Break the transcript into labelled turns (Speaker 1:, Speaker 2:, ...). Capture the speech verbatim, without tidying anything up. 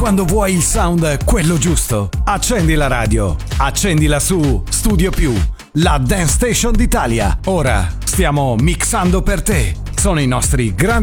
Speaker 1: Quando vuoi il sound quello giusto, accendi la radio, accendila su Studio Più, la Dance Station d'Italia. Ora stiamo mixando per te. Sono i nostri grandi